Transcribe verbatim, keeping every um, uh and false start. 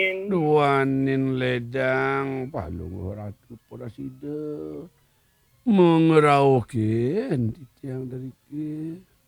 Duanin ledang palung ratu porasida mengerauke tiang dari ke